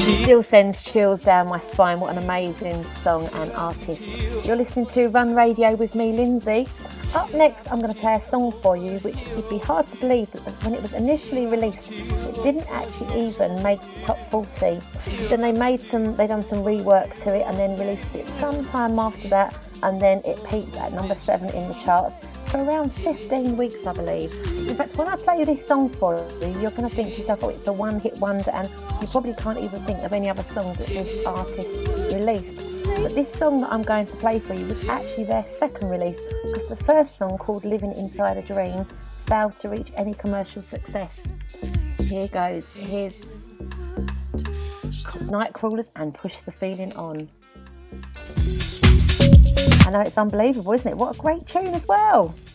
Still sends chills down my spine. What an amazing song and artist. You're listening to Run Radio with me, Lindsay. Up next, I'm going to play a song for you, which would be hard to believe that when it was initially released, it didn't actually even make the top 40. Then they done some rework to it and then released it sometime after that, and then it peaked at number 7 in the charts for around 15 weeks, I believe. In fact, when I play this song for you, you're going to think to yourself, oh, it's a one-hit wonder, and you probably can't even think of any other songs that this artist released. But this song that I'm going to play for you was actually their second release, because the first song, called Living Inside a Dream, failed to reach any commercial success. Here goes. Here's Nightcrawlers and Push the Feeling On. I know, it's unbelievable, isn't it? What a great tune as well.